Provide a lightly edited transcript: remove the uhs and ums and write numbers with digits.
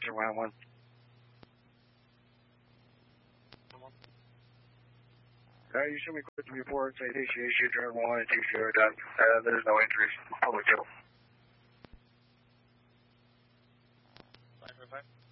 1. You should be quick to report, say initiation, turn 1 and 20 done. There's no injuries. Public joke. 555.